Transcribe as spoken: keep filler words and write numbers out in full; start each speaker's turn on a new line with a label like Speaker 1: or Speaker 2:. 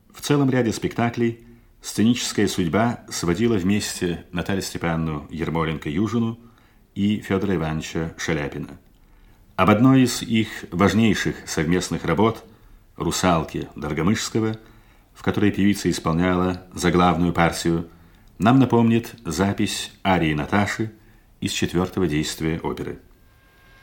Speaker 1: В целом ряде спектаклей сценическая судьба сводила вместе Наталью Степановну Ермоленко-Южину и Федора Ивановича Шаляпина. Об одной из их важнейших совместных работ «Русалки» Доргомышского, в которой певица исполняла заглавную партию, нам напомнит запись арии Наташи из четвертого действия оперы.